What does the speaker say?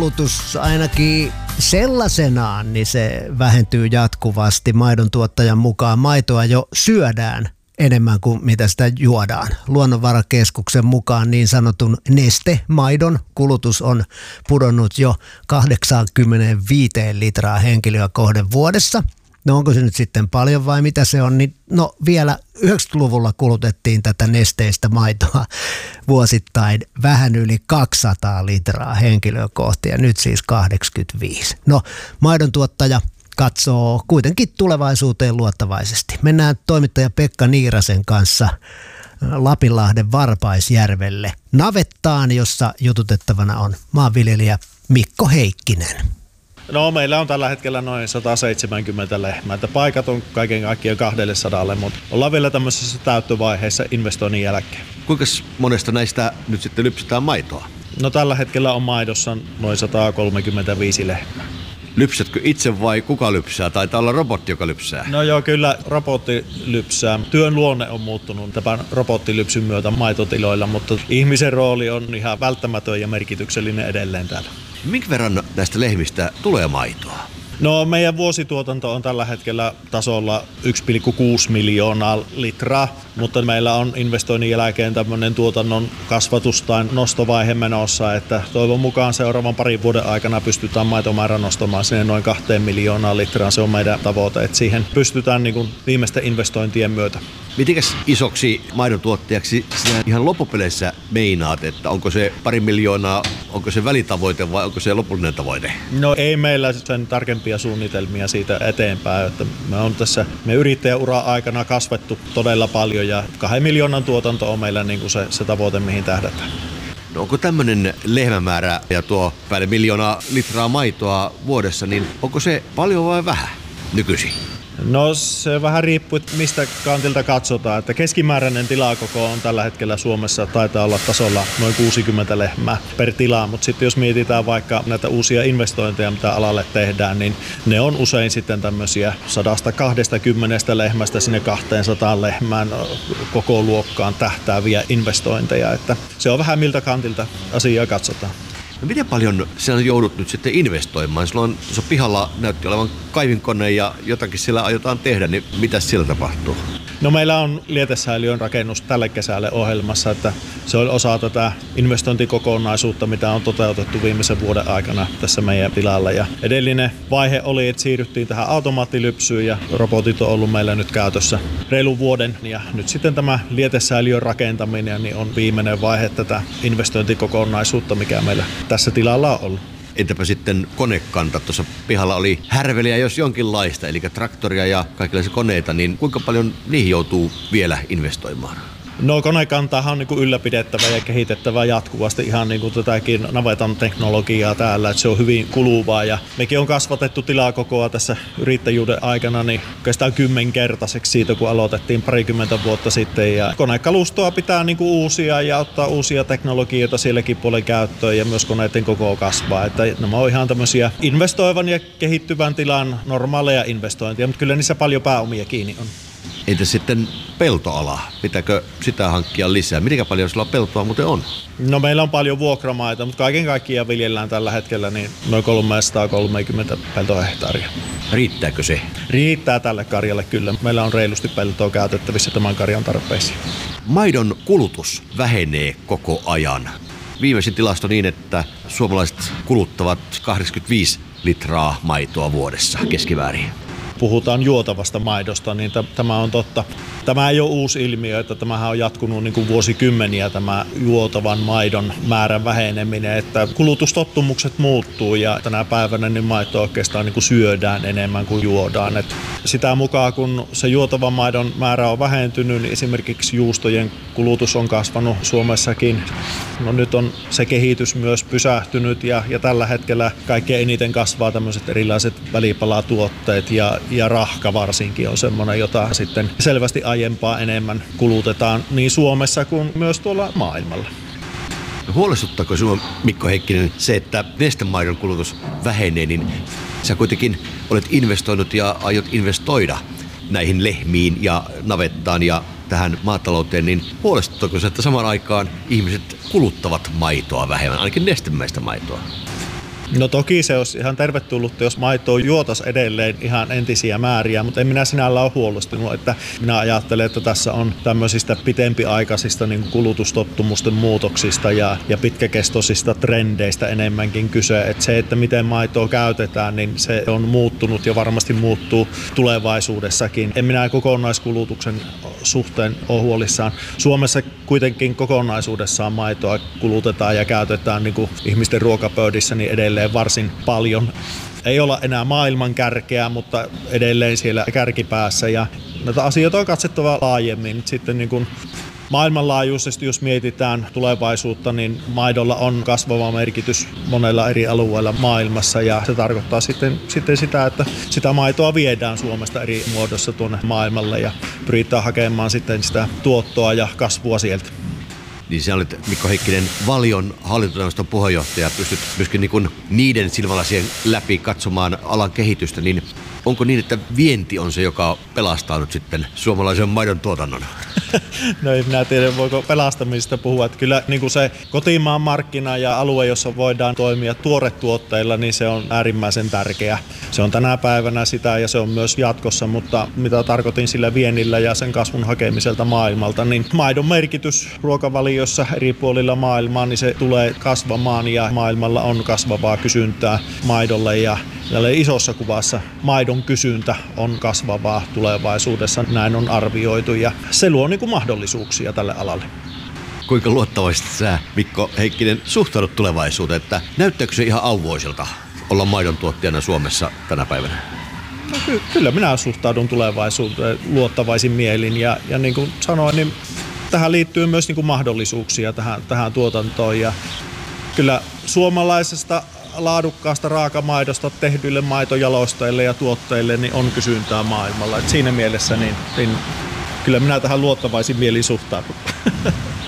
kulutus ainakin sellaisenaan, niin se vähentyy jatkuvasti. Maidon tuottajan mukaan maitoa jo syödään enemmän kuin mitä sitä juodaan. Luonnonvarakeskuksen mukaan niin sanotun nestemaidon kulutus on pudonnut jo 85 litraa henkilöä kohden vuodessa. No onko se nyt sitten paljon vai mitä se on? Niin no vielä 90-luvulla kulutettiin tätä nesteistä maitoa vuosittain vähän yli 200 litraa henkilöä kohti ja nyt siis 85. No maidon tuottaja katsoo kuitenkin tulevaisuuteen luottavaisesti. Mennään toimittaja Pekka Niirasen kanssa Lapinlahden Varpaisjärvelle navettaan, jossa jututettavana on maanviljelijä Mikko Heikkinen. No meillä on tällä hetkellä noin 170 lehmää, että paikat on kaiken kaikkiaan 200, mutta ollaan vielä tämmöisessä täyttövaiheessa investoinnin jälkeen. Kuinka monesta näistä nyt sitten lypsetään maitoa? No tällä hetkellä on maidossa noin 135 lehmää. Lypsätkö itse vai kuka lypsää? Taitaa olla robotti, joka lypsää. No joo, kyllä robotti lypsää. Työn luonne on muuttunut tämän robottilypsyn myötä maitotiloilla, mutta ihmisen rooli on ihan välttämätön ja merkityksellinen edelleen täällä. Minkä verran näistä lehmistä tulee maitoa? No meidän vuosituotanto on tällä hetkellä tasolla 1,6 miljoonaa litraa, mutta meillä on investoinnin jälkeen tämmöinen tuotannon kasvatus tai nostovaihe menossa, että toivon mukaan seuraavan parin vuoden aikana pystytään maitomäärä nostamaan sinne noin 2 miljoonaa litraa. Se on meidän tavoite, että siihen pystytään niin kuin viimeisten investointien myötä. Mitenkäs isoksi maidon tuottajaksi sinä ihan loppupeleissä meinaat, että onko se 2 miljoonaa, onko se välitavoite vai onko se lopullinen tavoite? No ei meillä sen tarkempia suunnitelmia siitä eteenpäin, että me on tässä me yrittäjäura aikana kasvettu todella paljon ja 2 miljoonan tuotanto on meillä niin kuin se tavoite, mihin tähdätään. No onko tämmöinen lehmämäärä ja tuo päälle 1 miljoonaa litraa maitoa vuodessa, niin onko se paljon vai vähän nykyisin? No se vähän riippuu, mistä kantilta katsotaan, että keskimääräinen tilakoko on tällä hetkellä Suomessa taitaa olla tasolla noin 60 lehmää per tila, mutta sitten jos mietitään vaikka näitä uusia investointeja, mitä alalle tehdään, niin ne on usein sitten tämmöisiä 120 lehmästä sinne 200 lehmään koko luokkaan tähtääviä investointeja, että se on vähän miltä kantilta asiaa katsotaan. No miten paljon sinä joudut nyt sitten investoimaan? Sulla on tuossa pihalla näytti olevan kaivinkone ja jotakin siellä aiotaan tehdä, niin mitä siellä tapahtuu? No meillä on lietesäiliön rakennus tälle kesälle ohjelmassa, että se on osa tätä investointikokonaisuutta, mitä on toteutettu viimeisen vuoden aikana tässä meidän tilalla. Ja edellinen vaihe oli, että siirryttiin tähän automaattilypsyyn ja robotit on ollut meillä nyt käytössä reilun vuoden. Ja nyt sitten tämä lietesäiliön rakentaminen niin on viimeinen vaihe tätä investointikokonaisuutta, mikä meillä tässä tilalla on ollut. Entäpä sitten konekanta? Tuossa pihalla oli härveliä jos jonkinlaista, eli traktoria ja kaikenlaisia koneita, niin kuinka paljon niihin joutuu vielä investoimaan? No konekantaahan on niin kuin ylläpidettävä ja kehitettävä jatkuvasti ihan niin kuin tätäkin navetan teknologiaa täällä, että se on hyvin kuluvaa ja mekin on kasvatettu tilakokoa tässä yrittäjyyden aikana niin oikeastaan 10-kertaiseksi siitä, kun aloitettiin parikymmentä vuotta sitten ja konekalustoa pitää niin kuin uusia ja ottaa uusia teknologioita sielläkin puolen käyttöön ja myös koneiden koko kasvaa, että nämä on ihan tämmöisiä investoivan ja kehittyvän tilan normaaleja investointeja, mutta kyllä niissä paljon pääomia kiinni on. Entä sitten peltoala? Pitääkö sitä hankkia lisää? Miten paljon sulla peltoa muuten on? No meillä on paljon vuokramaita, mutta kaiken kaikkiaan viljellään tällä hetkellä niin noin 330 peltohehtaaria. Riittääkö se? Riittää tälle karjalle kyllä. Meillä on reilusti peltoa käytettävissä tämän karjan tarpeisiin. Maidon kulutus vähenee koko ajan. Viimeisin tilasto niin, että suomalaiset kuluttavat 85 litraa maitoa vuodessa keskiväärin. Puhutaan juotavasta maidosta, niin tämä on totta. Tämä ei ole uusi ilmiö, että tämähän on jatkunut niin kuin vuosikymmeniä tämä juotavan maidon määrän väheneminen, että kulutustottumukset muuttuu ja tänä päivänä niin maitoa oikeastaan niin kuin syödään enemmän kuin juodaan. Et sitä mukaan kun se juotavan maidon määrä on vähentynyt, niin esimerkiksi juustojen kulutus on kasvanut Suomessakin. No nyt on se kehitys myös pysähtynyt ja tällä hetkellä kaikkein eniten kasvaa tämmöiset erilaiset välipalatuotteet ja rahka varsinkin on semmoinen, jota sitten selvästi aiempaa enemmän kulutetaan niin Suomessa kuin myös tuolla maailmalla. Huolestuttaako sinua, Mikko Heikkinen, se, että nestemaidon kulutus vähenee, niin sä kuitenkin olet investoinut ja aiot investoida näihin lehmiin ja navettaan ja tähän maatalouteen, niin huolestuttaako se, että samaan aikaan ihmiset kuluttavat maitoa vähemmän, ainakin nestemäistä maitoa? No toki se olisi ihan tervetullutta, jos maitoa juotaisiin edelleen ihan entisiä määriä, mutta en minä sinällä ole huolestunut, että minä ajattelen, että tässä on tämmöisistä pitempiaikaisista niin kuin kulutustottumusten muutoksista ja pitkäkestoisista trendeistä enemmänkin kyse. Että se, että miten maitoa käytetään, niin se on muuttunut ja varmasti muuttuu tulevaisuudessakin. En minä kokonaiskulutuksen suhteen ole huolissaan. Suomessa kuitenkin kokonaisuudessaan maitoa kulutetaan ja käytetään niin kuin ihmisten ruokapöydissä niin edelleen varsin paljon. Ei olla enää maailman kärkeä, mutta edelleen siellä kärkipäässä ja näitä asioita on katsottava laajemmin. Sitten niin kuin maailmanlaajuisesti, jos mietitään tulevaisuutta, niin maidolla on kasvava merkitys monella eri alueilla maailmassa ja se tarkoittaa sitten sitä, että sitä maitoa viedään Suomesta eri muodossa tuonne maailmalle ja pyritään hakemaan sitten sitä tuottoa ja kasvua sieltä. Niin sä olet, Mikko Heikkinen, Valion hallintoneuvoston puheenjohtaja, pystyt myöskin niin niiden silmälasien läpi katsomaan alan kehitystä, niin onko niin, että vienti on se, joka pelastaa nyt sitten suomalaisen maidon tuotannon? No ei minä tiedä, voiko pelastamisesta puhua. Että kyllä niin kuin se kotimaan markkina ja alue, jossa voidaan toimia tuoretuotteilla, niin se on äärimmäisen tärkeä. Se on tänä päivänä sitä ja se on myös jatkossa, mutta mitä tarkoitin sillä viennillä ja sen kasvun hakemiselta maailmalta, niin maidon merkitys ruokavaliossa eri puolilla maailmaa, niin se tulee kasvamaan ja maailmalla on kasvavaa kysyntää maidolle ja isossa kuvassa maidon kysyntä on kasvavaa tulevaisuudessa, näin on arvioitu ja se luo niin kuin mahdollisuuksia tälle alalle. Kuinka luottavaisesti sä, Mikko Heikkinen, suhtaudut tulevaisuuteen, että näyttääkö se ihan auvoiselta olla maidon tuottajana Suomessa tänä päivänä? No kyllä minä suhtaudun tulevaisuuteen luottavaisin mielin ja niin kuin sanoin, niin tähän liittyy myös niin kuin mahdollisuuksia tähän tuotantoon ja kyllä suomalaisesta laadukkaasta raakamaidosta tehdyille maitojalosteille ja tuotteille niin on kysyntää maailmalla. Et siinä mielessä niin kyllä minä tähän luottavaisin mielin suhtaudun.